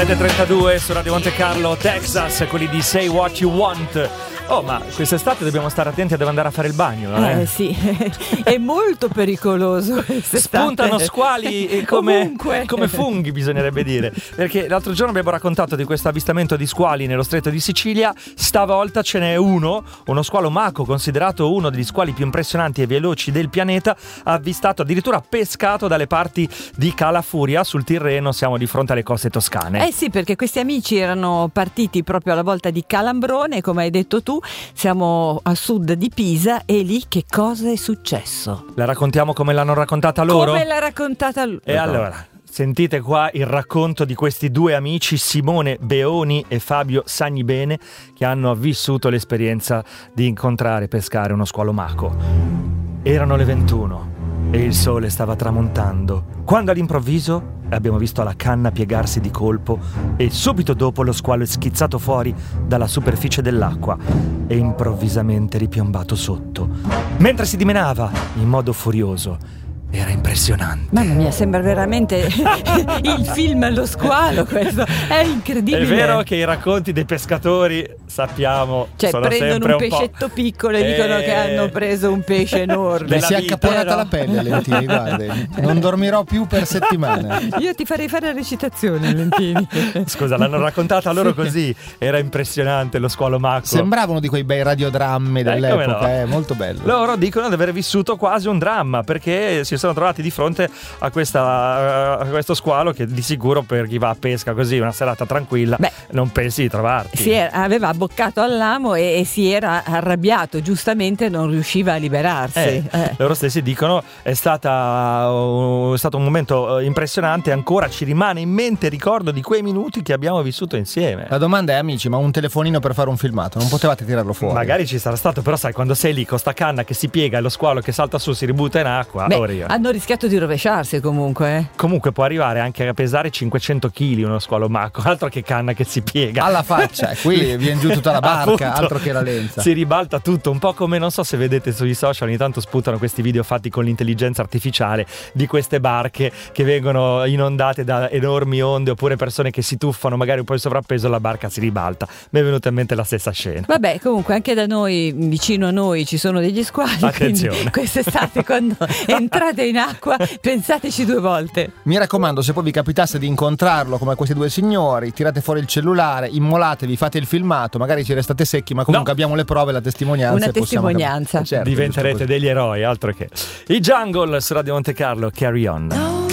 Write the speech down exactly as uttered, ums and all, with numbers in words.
sette e trentadue su Radio Monte Carlo, Texas, quelli di Say What You Want. Oh, ma quest'estate dobbiamo stare attenti a dove andare a fare il bagno, eh? Eh sì, è molto pericoloso. Spuntano squali come, come funghi, bisognerebbe dire. Perché l'altro giorno abbiamo raccontato di questo avvistamento di squali nello stretto di Sicilia. Stavolta ce n'è uno, uno squalo Mako, considerato uno degli squali più impressionanti e veloci del pianeta, avvistato, addirittura pescato dalle parti di Cala Furia sul Tirreno. Siamo di fronte alle coste toscane. Eh sì, perché questi amici erano partiti proprio alla volta di Calambrone, come hai detto tu. Siamo a sud di Pisa e lì che cosa è successo? La raccontiamo come l'hanno raccontata loro? Come l'ha raccontata loro? E allora, sentite qua il racconto di questi due amici, Simone Beoni e Fabio Sagnibene, che hanno vissuto l'esperienza di incontrare e pescare uno squalo Mako. Erano le ventuno e il sole stava tramontando, quando all'improvviso abbiamo visto la canna piegarsi di colpo e subito dopo lo squalo è schizzato fuori dalla superficie dell'acqua e improvvisamente ripiombato sotto, mentre si dimenava in modo furioso. Era impressionante. Mamma mia, sembra veramente il film Lo squalo questo. È incredibile. È vero che i racconti dei pescatori, sappiamo, cioè sono prendono sempre un un pescetto po'... piccolo e dicono eh... che hanno preso un pesce enorme. Le si è vita, accaponata no? la pelle, Lentini, guardi. Non dormirò più per settimane. Io ti farei fare la recitazione, Lentini. Scusa, l'hanno raccontata loro sì. Così. Era impressionante lo squalo Mako. Sembrava uno di quei bei radiodrammi dell'epoca, eh, no? È molto bello. Loro dicono di aver vissuto quasi un dramma, perché si sono trovati di fronte a, questa, a questo squalo che di sicuro, per chi va a pesca così una serata tranquilla, Beh, non pensi di trovarti. Si era, aveva abboccato all'amo e, e si era arrabbiato, giustamente non riusciva a liberarsi. Eh, eh. Loro stessi dicono è, stata, uh, è stato un momento importante, ancora ci rimane in mente il ricordo di quei minuti che abbiamo vissuto insieme. La domanda è, amici, ma un telefonino per fare un filmato non potevate tirarlo fuori? Magari ci sarà stato, però sai, quando sei lì con sta canna che si piega e lo squalo che salta su si ributta in acqua. Beh, ora io. hanno rischiato di rovesciarsi comunque. Eh. Comunque può arrivare anche a pesare cinquecento chili uno squalo Mako, altro che canna che si piega. Alla faccia, qui viene giù tutta la barca, Appunto, altro che la lenza. Si ribalta tutto, un po' come, non so se vedete sui social, ogni tanto spuntano questi video fatti con l'intelligenza artificiale di queste barche che vengono inondate da enormi onde, oppure persone che si tuffano magari un po' in sovrappeso, la barca si ribalta. Mi è venuta in mente la stessa scena. Vabbè, comunque anche da noi, vicino a noi, ci sono degli squali. Attenzione. Quest'estate quando entrate in acqua pensateci due volte. Mi raccomando, se poi vi capitasse di incontrarlo come questi due signori, tirate fuori il cellulare, immolatevi, fate il filmato, magari ci restate secchi, ma comunque no. abbiamo le prove, la testimonianza. Una e testimonianza. Cap- certo, diventerete degli eroi, altro che. I Jungle su Radio Monte Carlo, Carry On.